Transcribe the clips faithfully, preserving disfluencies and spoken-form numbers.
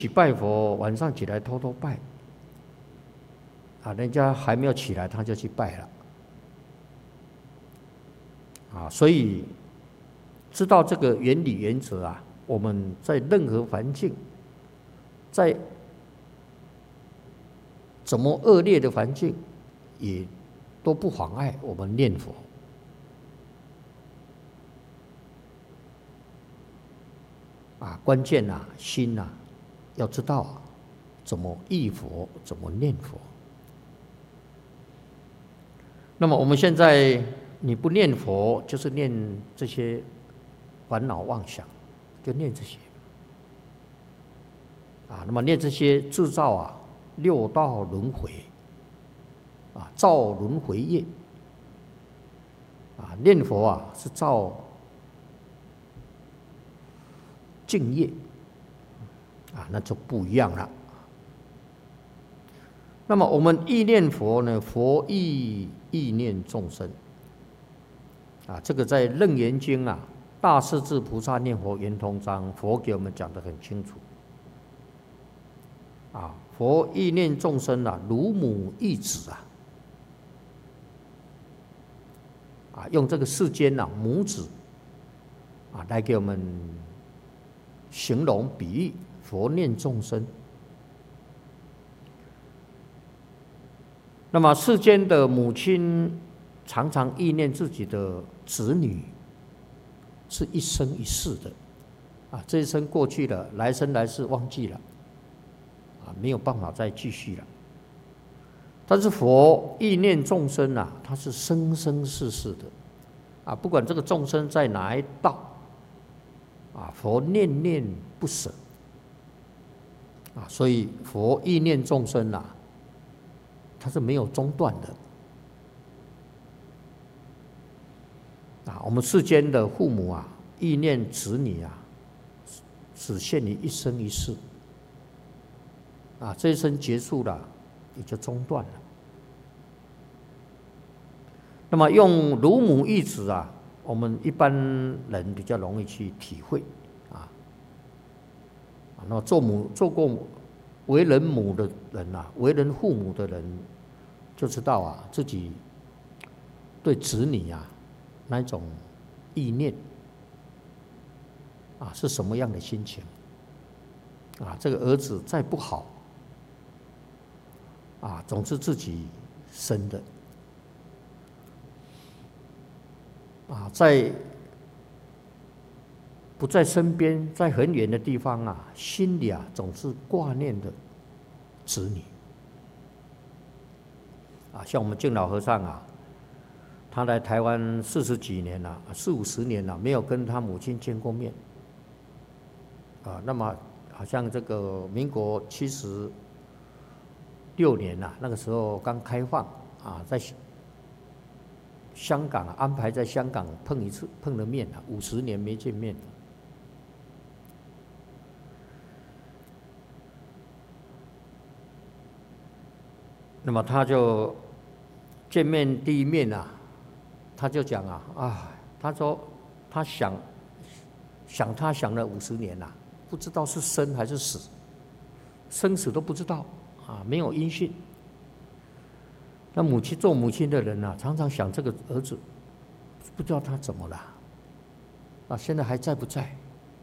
去拜佛，晚上起来偷偷拜，啊，人家还没有起来，他就去拜了，啊，所以知道这个原理原则啊，我们在任何环境，在怎么恶劣的环境，也都不妨碍我们念佛。啊，关键啊，心啊，要知道啊，怎么忆佛，怎么念佛。那么我们现在你不念佛，就是念这些烦恼妄想，就念这些。啊，那么念这些制造啊六道轮回，啊造轮回业。啊，念佛啊是造净业，啊，那就不一样了。那么我们意念佛呢？佛意意念众生，啊，这个在《楞严经》啊，《大势至菩萨念佛圆通章》，佛给我们讲得很清楚。啊，佛意念众生啊，如母忆子啊，啊，用这个世间啊母子啊来给我们形容比喻佛念众生。那么世间的母亲常常忆念自己的子女，是一生一世的，啊，这一生过去了，来生来世忘记了，啊，没有办法再继续了。但是佛忆念众生啊，他是生生世世的，啊，不管这个众生在哪一道，啊，佛念念不舍，啊，所以佛忆念众生啊，它是没有中断的。啊，我们世间的父母啊，忆念子女啊，只限于一生一世。啊，这一生结束了，也就中断了。那么用如母忆子啊，我们一般人比较容易去体会啊。那么做母做过为人母的人啊，为人父母的人就知道啊，自己对子女啊那一种意念啊是什么样的心情啊？这个儿子再不好啊，总是自己生的啊，在不在身边，在很远的地方啊，心里啊总是挂念的子女啊。像我们净老和尚啊，他来台湾四十几年了，四五十年了，没有跟他母亲见过面啊。那么好像这个民国七十六年呐、啊，那个时候刚开放啊，在香港、啊、安排在香港碰一次，碰了面了，五十年没见面了。那么他就见面第一面啊，他就讲啊啊，他说他想想他想了五十年了、啊，不知道是生还是死，生死都不知道啊，没有音讯。那母亲做母亲的人啊，常常想这个儿子，不知道他怎么了，啊，现在还在不在？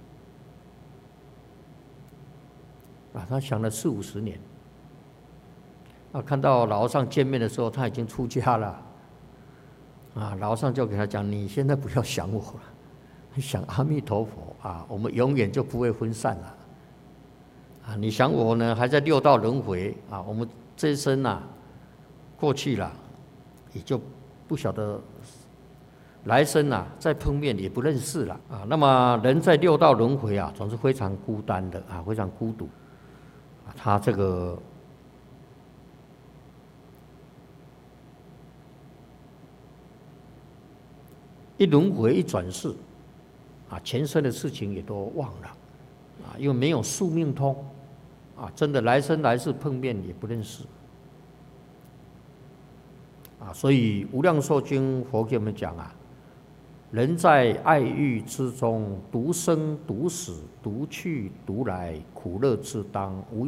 啊，他想了四五十年。啊，看到老和尚见面的时候，他已经出家了。啊，老和尚就给他讲：“你现在不要想我了，你想阿弥陀佛啊，我们永远就不会分散了。啊，你想我呢，还在六道轮回啊，我们这一生啊过去了，也就不晓得来生啊再碰面也不认识了啊。那么人在六道轮回啊，总是非常孤单的啊，非常孤独。啊，他这个。”一轮回一转世，啊，前生的事情也都忘了，啊，因为没有宿命通，啊，真的来生来世碰面也不认识，啊，所以《无量寿经》佛给我们讲啊， 人在爱欲之中，独生独死，独去独来，苦乐自当，无